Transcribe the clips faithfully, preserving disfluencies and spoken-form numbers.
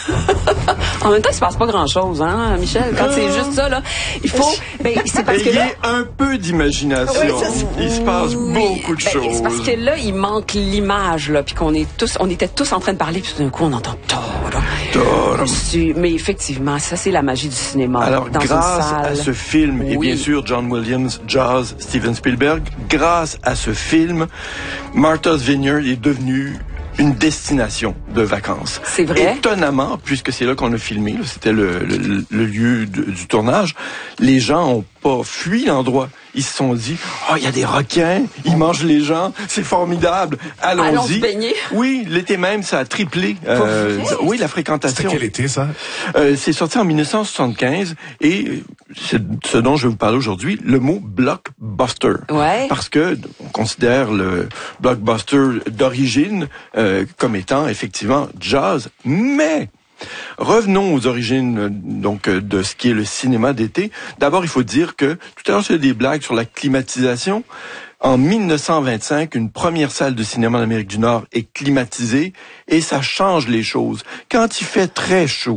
En même temps, il se passe pas grand-chose, hein, Michel? Quand c'est juste ça, là, il faut... Ben, c'est parce que il y là... a un peu d'imagination. Oui, il se passe oui, beaucoup de ben, choses. C'est parce que là, il manque l'image, là, puis qu'on est tous... On était tous en train de parler, puis tout d'un coup, on entend... Mais effectivement, ça, c'est la magie du cinéma. Alors, dans grâce une salle. à ce film, oui. et bien sûr John Williams, Jaws, Steven Spielberg, grâce à ce film, Martha's Vineyard est devenu une destination de vacances. C'est vrai. Étonnamment, puisque c'est là qu'on a filmé, là, c'était le, le, le lieu de, du tournage, les gens ont pas fui l'endroit. Ils se sont dit, oh, il y a des requins, ils mangent les gens, c'est formidable, allons-y. Allons se baigner. Oui, l'été même, ça a triplé. Euh, oui, la fréquentation. C'était quel été, ça? Euh, c'est sorti en dix-neuf cent soixante-quinze et c'est ce dont je vais vous parler aujourd'hui, le mot blockbuster. Ouais. Parce que on considère le blockbuster d'origine euh, comme étant effectivement Jaws, mais revenons aux origines donc de ce qui est le cinéma d'été. D'abord, il faut dire que tout à l'heure, j'ai des blagues sur la climatisation. En dix-neuf cent vingt-cinq, une première salle de cinéma en Amérique du Nord est climatisée et ça change les choses. Quand il fait très chaud,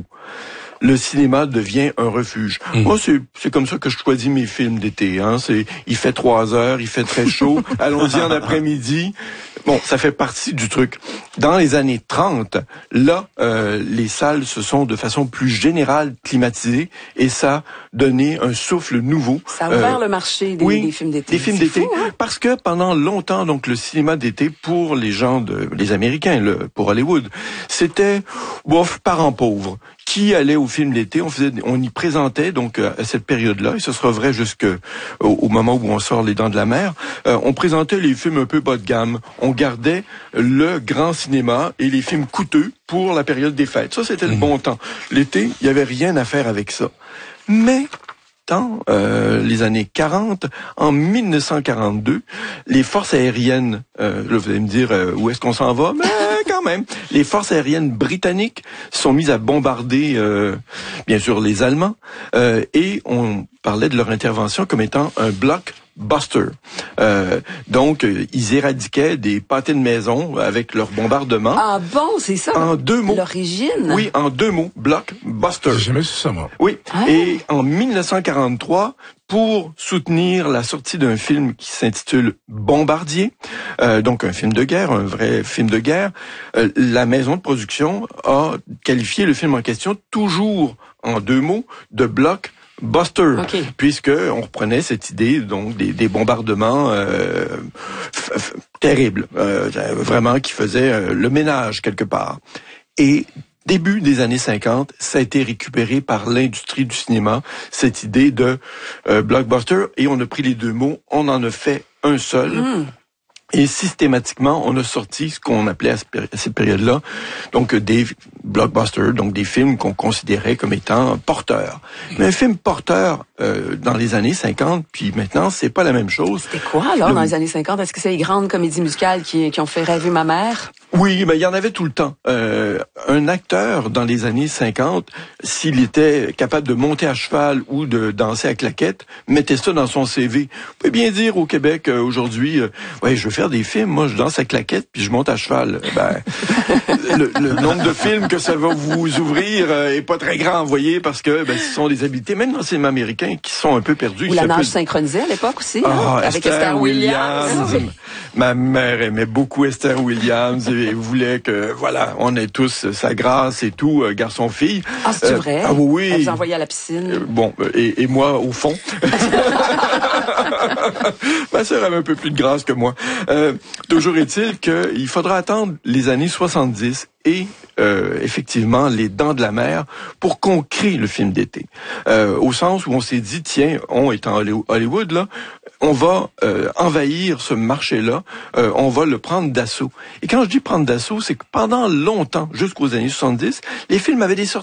le cinéma devient un refuge. Mmh. Moi, c'est, c'est comme ça que je choisis mes films d'été. Hein. C'est, il fait trois heures, il fait très chaud. Allons-y en après-midi. Bon, ça fait partie du truc. Dans les années trente, là, euh, les salles se sont de façon plus générale climatisées et ça a donné un souffle nouveau. Ça a ouvert euh, le marché des, oui, des films d'été. Des films c'est d'été, fou, hein? Parce que pendant longtemps, donc le cinéma d'été pour les gens de, les Américains, le, pour Hollywood, c'était bof, parents pauvres. Qui allait au film d'été, on faisait, on y présentait donc à cette période-là, et ce sera vrai jusqu'au au moment où on sort Les Dents de la Mer. Euh, on présentait les films un peu bas de gamme. On gardait le grand cinéma et les films coûteux pour la période des fêtes. Ça, c'était mmh. le bon temps. L'été, il y avait rien à faire avec ça. Mais dans euh, les années quarante, en dix-neuf cent quarante-deux, les forces aériennes, euh, là vous allez me dire euh, où est-ce qu'on s'en va, mais quand même, les forces aériennes britanniques sont mises à bombarder, euh, bien sûr, les Allemands, euh, et on parlait de leur intervention comme étant un bloc Buster. Euh, donc, euh, ils éradiquaient des pâtés de maison avec leur bombardement. Ah bon, c'est ça? En deux mots. L'origine? Oui, en deux mots. Blockbuster. J'ai jamais su ça, moi. Oui. Ah. Et en dix-neuf cent quarante-trois, pour soutenir la sortie d'un film qui s'intitule Bombardier, euh, donc un film de guerre, un vrai film de guerre, euh, la maison de production a qualifié le film en question, toujours en deux mots, de bloc Buster, okay. puisque on reprenait cette idée donc des, des bombardements euh, f- f- terribles, euh, vraiment qui faisaient euh, le ménage quelque part. Et début des années cinquante, ça a été récupéré par l'industrie du cinéma, cette idée de euh, blockbuster, et on a pris les deux mots, on en a fait un seul. Mm. Et systématiquement, on a sorti ce qu'on appelait à cette période-là, donc des blockbusters, donc des films qu'on considérait comme étant porteurs. Mais un film porteur euh, dans les années cinquante, puis maintenant, c'est pas la même chose. C'était quoi, alors, Le... dans les années cinquante? Est-ce que c'est les grandes comédies musicales qui, qui ont fait rêver ma mère? Oui, mais il y en avait tout le temps. Euh, un acteur, dans les années cinquante, s'il était capable de monter à cheval ou de danser à claquette, mettait ça dans son C V. Vous pouvez bien dire au Québec, euh, aujourd'hui, euh, ouais, je veux faire des films, moi, je danse à claquette, puis je monte à cheval. Ben, le, le nombre de films que ça va vous ouvrir euh, est pas très grand, vous voyez, parce que ben, ce sont des habiletés, même dans le cinéma américain, qui sont un peu perdus. Ou la nage peu... synchronisée à l'époque aussi, ah, hein, avec Esther, Esther Williams. Williams. Ma mère aimait beaucoup Esther Williams et voulait que, voilà, on ait tous sa grâce et tout, euh, garçon-fille. Ah, c'est euh, vrai? Ah oui. Elle vous envoyait à la piscine. Euh, bon, et, et moi, au fond. Ma sœur avait un peu plus de grâce que moi. Euh, toujours est-il qu'il faudra attendre les années soixante-dix et euh, effectivement Les Dents de la Mer pour qu'on crée le film d'été. Euh, au sens où on s'est dit, tiens, on est en Hollywood, là, on va euh, envahir ce marché-là, euh, on va le prendre d'assaut. Et quand je dis prendre d'assaut, c'est que pendant longtemps, jusqu'aux années soixante-dix, les films avaient des sorties